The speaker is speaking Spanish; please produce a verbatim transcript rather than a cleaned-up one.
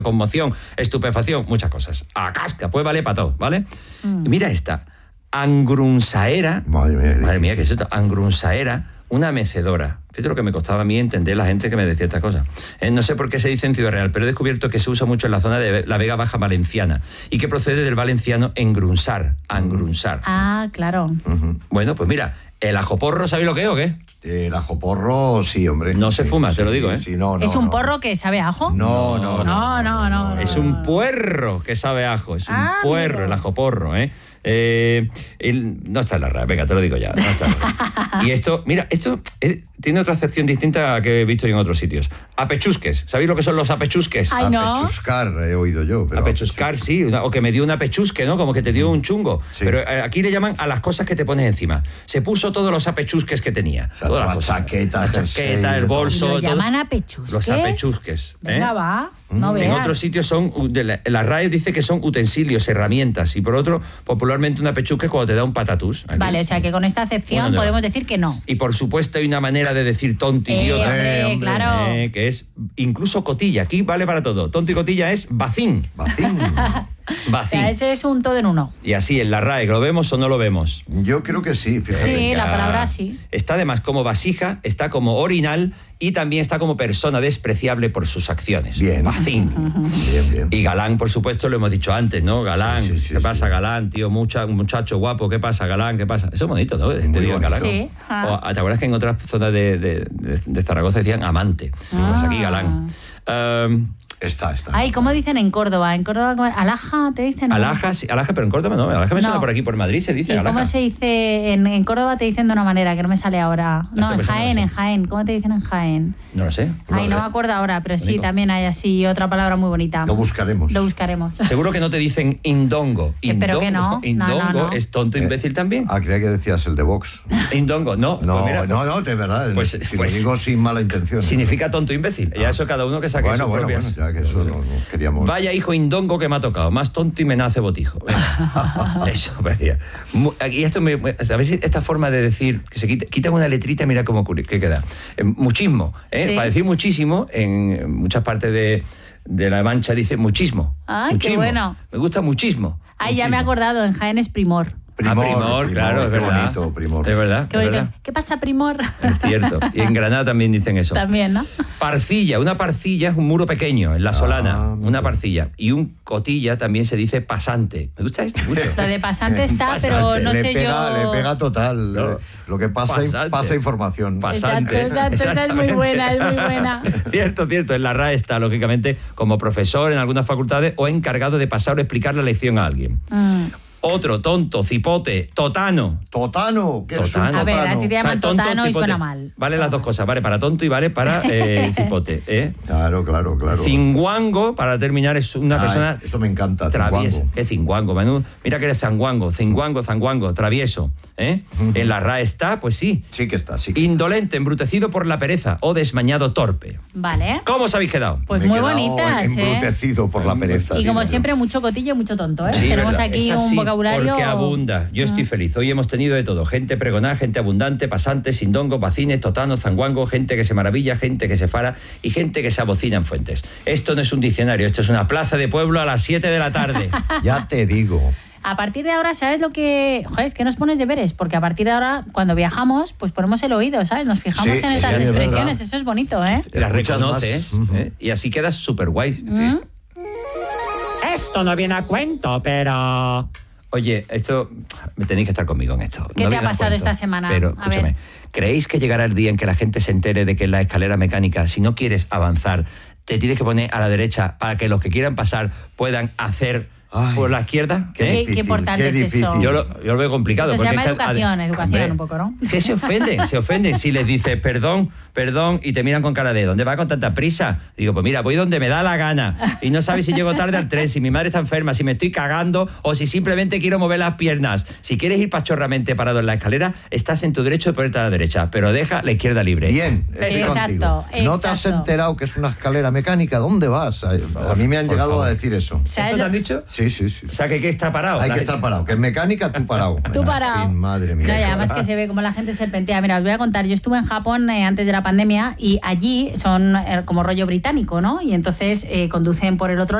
conmoción, estupefacción, muchas cosas. A casca, pues vale para todo, ¿vale? Mm. Y mira esta, angrunsaera. Madre mía, madre mía, ¿qué es esto? Angrunsaera, una mecedora. Fíjate lo que me costaba a mí entender la gente que me decía estas cosas. Eh, no sé por qué se dice en Ciudad Real, pero he descubierto que se usa mucho en la zona de la Vega Baja Valenciana y que procede del valenciano engrunsar, angrunsar. Ah, claro. Uh-huh. Bueno, pues mira, ¿el ajoporro sabéis lo que es o qué? El ajoporro, sí, hombre. No se sí, fuma, sí, te lo digo, ¿eh? Sí, no, no, ¿Es un no. porro que sabe a ajo? No, no, no. No, no, no. Es un puerro que sabe a ajo, es un ah, puerro, mira. el ajoporro, ¿eh? eh el, no está en la R A E, venga, te lo digo ya. No está en la R A E. Y esto, mira, esto es, tiene otra acepción distinta a que he visto en otros sitios. Apechusques, ¿sabéis lo que son los apechusques? Ay, no. Apechuscar he oído yo. Pero apechuscar, sí, una, o que me dio una apechusque, ¿no? Como que te dio un chungo. Sí. Pero eh, aquí le llaman a las cosas que te pones encima. Se puso todos los apechusques que tenía. O sea, todas la las cosas. chaqueta, la jersey, chaqueta, el bolso. ¿Lo todo. llaman apechusques? Los apechusques. Venga, ¿eh? va. No veas. En otros sitios son, de la, la R A E dice que son utensilios, herramientas, y por otro, popularmente una pechusque cuando te da un patatús. Aquí. Vale, o sea que con esta acepción Bueno, podemos decir que no. Y por supuesto hay una manera de decir tonto, Eh, idiota, hombre, hombre, claro. eh, que es incluso cotilla, aquí vale para todo. Tonto y cotilla es bacín. Bacín. O Bacín. sea, ese es un todo en uno. Y así en la R A E, ¿lo vemos o no lo vemos? Yo creo que sí, fíjate. Sí, Venga. la palabra sí. Está además como vasija, está como orinal y también está como persona despreciable por sus acciones. Bien. Bacín. Bien, bien. Y galán, por supuesto, lo hemos dicho antes, ¿no? Galán, Sí, sí, sí, ¿qué pasa, sí. galán, tío? Mucha, muchacho guapo, ¿qué pasa, galán? ¿Qué pasa? Eso es bonito, ¿no? Te Muy digan bonito. galán. Sí. O, ¿te acuerdas que en otras zonas de, de, de, de Zaragoza decían amante? Pues aquí galán. Um, Está, está. Ay, ¿cómo dicen en Córdoba? En Córdoba, ¿cómo? ¿Alaja te dicen? Alaja, sí, Alaja, pero en Córdoba no. Alaja me No. suena por aquí, por Madrid se dice ¿Y Alaja. cómo se dice? En, en Córdoba te dicen de una manera que no me sale ahora. No, que en me suena Jaén, así. en Jaén. ¿Cómo te dicen en Jaén? No lo sé. Ay, lo no sé. me acuerdo ahora, pero sí, Bonito. también hay así otra palabra muy bonita. Lo buscaremos. Lo buscaremos. Seguro que no te dicen indongo. Espero que no. Indongo No, no, no. es tonto Eh, imbécil también. Ah, creía que decías el de Vox. Indongo, no. No, pues mira, no, no, de verdad. pues- si pues- lo digo sin mala intención. significa tonto imbécil. Ya eso cada uno que saque Bueno, sus bueno, propias. bueno, ya que eso no, no queríamos. Vaya hijo indongo que me ha tocado, más tonto y me nace botijo. Venga. Eso, parecía. Mu- Y esto me. ¿Sabéis esta forma de decir que se quita, quitan una letrita y mira cómo curi- qué queda? Eh, muchismo. ¿eh? Sí. Para decir muchísimo, en muchas partes de, de La Mancha dice muchismo. Ay, qué Muchismo. bueno. Me gusta muchísimo. Ay, ya me he Muchismo. acordado, en Jaén es primor. Ah, primor, claro, es qué verdad. bonito, primor. Es verdad. Qué es bonito. verdad. ¿Qué pasa, primor? Es cierto. Y en Granada también dicen eso. También, ¿no? Parcilla. Una parcilla es un muro pequeño, en la solana. Ah, una mira. parcilla. Y un cotilla también se dice pasante. Me gusta esto mucho. Lo de pasante está, Pasante. pero no le sé pega, yo. le pega total. No. Eh, Lo que pasa, Pasante. pasa información. Pas- Exacto, pasante. exacto, esa es muy Exactamente. buena, es muy buena. Cierto, cierto. En la R A E está, lógicamente, como profesor en algunas facultades o encargado de pasar o explicar la lección a alguien. Mm. Otro, tonto, cipote, totano. Totano, ¿qué es un Totano. A ver, a totano? ti te llaman O sea, tonto, totano y cipote. suena mal. Vale las dos cosas, vale para tonto y vale para eh, cipote. ¿eh? Claro, claro, claro. Cinguango, para terminar, es una Ah, persona Esto me encanta. travieso. Cinguango. ¿Qué cinguango, Manu? Mira que eres zanguango, cinguango, zanguango, travieso. ¿eh? En la R A E está, pues sí. Sí que está, sí. Que Indolente, embrutecido por la pereza o desmañado torpe. Vale. ¿Cómo os habéis quedado? Pues Me he muy quedado bonitas, ¿eh? embrutecido por la pereza. Y como sí, siempre, mucho cotillo y mucho tonto, ¿eh? Sí, Tenemos verdad. aquí Es un así, vocabulario. Porque abunda. Yo estoy feliz. Hoy hemos tenido de todo. Gente pregonada, gente abundante, pasantes, sindongos, vacines, totanos, zanguangos, gente que se maravilla, gente que se fara y gente que se abocina en fuentes. Esto no es un diccionario, esto es una plaza de pueblo a las siete de la tarde. Ya te digo. A partir de ahora, ¿sabes lo que...? Joder, es que nos pones deberes, porque a partir de ahora, cuando viajamos, pues ponemos el oído, ¿sabes? Nos fijamos Sí, en estas sí, es expresiones, verdad. eso es bonito, ¿eh? Las Escuchas reconoces más. ¿eh? Y así quedas súper guay. Esto no viene a cuento, pero... Oye, esto, me tenéis que estar conmigo en esto. ¿Qué No te ha viene a pasado cuento, esta semana? Pero, A escúchame, ver. ¿creéis que llegará el día en que la gente se entere de que en la escalera mecánica, si no quieres avanzar, te tienes que poner a la derecha para que los que quieran pasar puedan hacer Ay, por la izquierda? qué ¿Eh? Qué, difícil, qué importante qué es difícil. eso. Yo lo, yo lo veo complicado. Eso se porque llama es que- educación, ade- educación hombre, un poco, ¿no? Que se ofenden, se ofenden. Si les dices perdón, perdón, y te miran con cara de ¿dónde vas con tanta prisa? Digo, pues mira, voy donde me da la gana. Y no sabes si llego tarde al tren, si mi madre está enferma, si me estoy cagando o si simplemente quiero mover las piernas. Si quieres ir pachorramente parado en la escalera, estás en tu derecho de ponerte a la derecha, pero deja la izquierda libre. Bien, estoy Exacto, contigo. ¿No te has exacto. enterado que es una escala mecánica? ¿Dónde vas? A, a mí me han Por llegado favor. a decir eso. ¿Sabes ¿Eso te lo- han dicho? Sí, Sí, sí, sí. O sea, que hay que estar parado. Hay La que gente- estar parado. Que es mecánica, tú parado. Tú parado. Sí, madre mía. No, y además que se ve como la gente serpentea. Mira, os voy a contar. Yo estuve en Japón eh, antes de la pandemia y allí son eh, como rollo británico, ¿no? Y entonces eh, conducen por el otro